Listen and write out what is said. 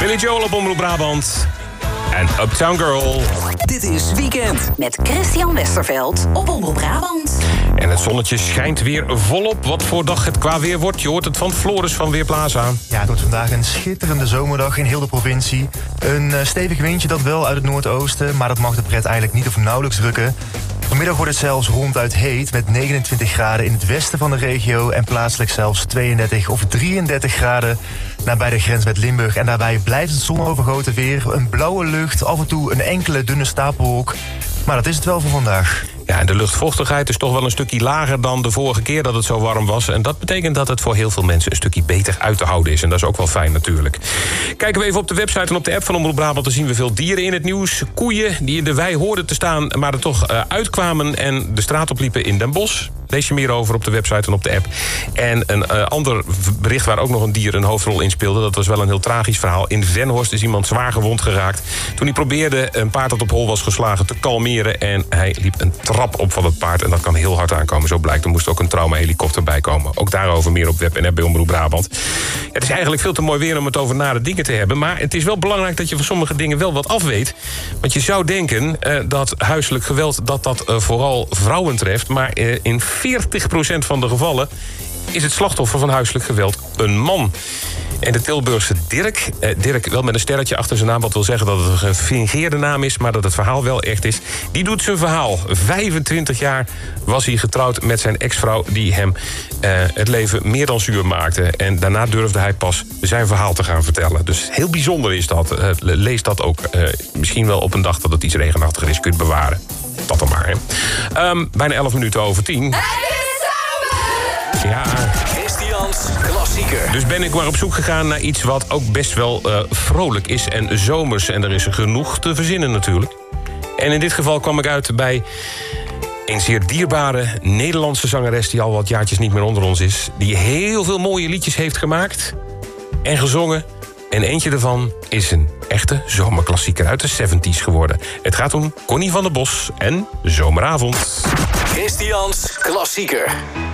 Billy Joel op Omroep Brabant. En Uptown Girl. Dit is Weekend. Met Christian Westerveld op Omroep Brabant. En het zonnetje schijnt weer volop. Wat voor dag het qua weer wordt, je hoort het van Floris van Weerplaza. Ja, het wordt vandaag een schitterende zomerdag in heel de provincie. Een stevig windje dat wel uit het noordoosten, maar dat mag de pret eigenlijk niet of nauwelijks drukken. Vanmiddag wordt het zelfs ronduit heet met 29 graden in het westen van de regio en plaatselijk zelfs 32 of 33 graden nabij de grens met Limburg. En daarbij blijft het zonovergoten weer, een blauwe lucht, af en toe een enkele dunne stapelwolk. Maar dat is het wel voor vandaag. Ja, en de luchtvochtigheid is toch wel een stukje lager dan de vorige keer dat het zo warm was. En dat betekent dat het voor heel veel mensen een stukje beter uit te houden is. En dat is ook wel fijn natuurlijk. Kijken we even op de website en op de app van Omroep Brabant. Dan zien we veel dieren in het nieuws. Koeien die in de wei hoorden te staan, maar er toch uitkwamen en de straat opliepen in Den Bosch. Lees je meer over op de website en op de app. En een ander bericht waar ook nog een dier een hoofdrol in speelde. Dat was wel een heel tragisch verhaal. In Venhorst is iemand zwaar gewond geraakt toen hij probeerde een paard dat op hol was geslagen te kalmeren. En hij liep een trap op van het paard. En dat kan heel hard aankomen. Zo blijkt, er moest ook een traumahelikopter bij komen. Ook daarover meer op web en app bij Omroep Brabant. Ja, het is eigenlijk veel te mooi weer om het over nare dingen te hebben. Maar het is wel belangrijk dat je van sommige dingen wel wat afweet. Want je zou denken dat huiselijk geweld dat vooral vrouwen treft. Maar in 40% van de gevallen is het slachtoffer van huiselijk geweld een man. En de Tilburgse Dirk, wel met een sterretje achter zijn naam, wat wil zeggen dat het een gefingeerde naam is, maar dat het verhaal wel echt is, die doet zijn verhaal. 25 jaar was hij getrouwd met zijn ex-vrouw die hem het leven meer dan zuur maakte. En daarna durfde hij pas zijn verhaal te gaan vertellen. Dus heel bijzonder is dat. Lees dat ook misschien wel op een dag dat het iets regenachtiger is, kunt bewaren. Dat dan maar, hè. Bijna 11 minuten over 10. Ja. Christians Klassieker. Dus ben ik maar op zoek gegaan naar iets wat ook best wel vrolijk is en zomers. En er is genoeg te verzinnen natuurlijk. En in dit geval kwam ik uit bij een zeer dierbare Nederlandse zangeres die al wat jaartjes niet meer onder ons is. Die heel veel mooie liedjes heeft gemaakt en gezongen. En eentje daarvan is een echte zomerklassieker uit de 70's geworden. Het gaat om Connie van der Bos en Zomeravond. Christians Klassieker.